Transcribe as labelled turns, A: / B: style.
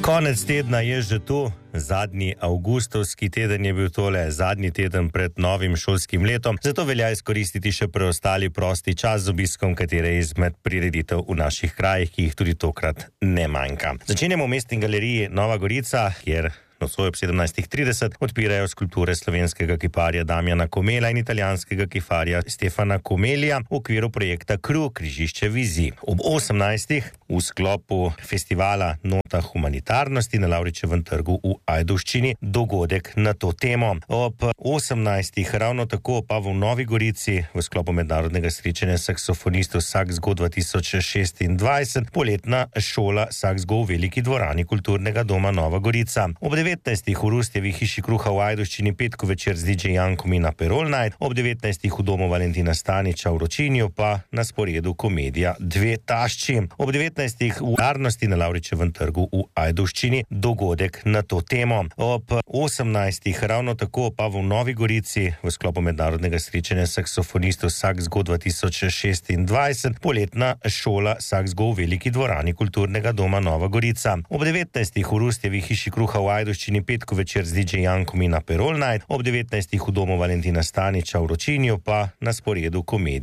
A: Konec tedna je že tu, zadnji avgustovski teden je bil tole, zadnji teden pred novim šolskim letom, zato velja izkoristiti še preostali prosti čas z obiskom katere izmed prireditev v naših krajih, ki jih tudi tokrat ne manjka. Začenjamo v Mestni galeriji Nova Gorica, kjer nocoj ob 17:30 odpirajo skulpture slovenskega kiparja Damjana Komela in italijanskega kiparja Stefana Komelija v okviru projekta KRU, križišče vizij. Ob 18:00 v sklopu festivala Nota humanitarnosti na Lavričevem trgu v Ajdovščini dogodek na to temo. Ob 18:00 ravno tako pa v Novi Gorici v sklopu mednarodnega srečanja saksofonistov Saxgo 2026 poletna šola Saxgo v veliki dvorani Kulturnega doma Nova Gorica. Ob 19:00 v Rustjevi hiši kruha v Ajdovščini petko večer z DJ Jankom in Aperol Night, ob 19:00 v domu Valentina Staniča v Ročinju pa na sporedu komedija Dve tašči. Ob 19:00 v Varnosti na Lavričevem trgu v Ajdovščini dogodek na to temo. Ob 18:00 ravno tako pa v Novi Gorici v sklopu mednarodnega srečanja saksofonistov Saxgo 2026 poletna šola Saxgo v veliki dvorani Kulturnega doma Nova Gorica. Ob 19:00 v Rustjevi hiši kruha v Ajdovščini petko večer z DJ Jankom in Aperol Night, ob 19:00 v domu Valentina Staniča v Ročinju pa na sporedu komedija